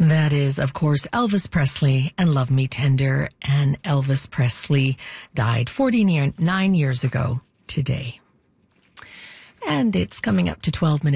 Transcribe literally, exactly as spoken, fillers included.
That is, of course, Elvis Presley and Love Me Tender. And Elvis Presley died forty-nine years ago today. And it's coming up to twelve minutes.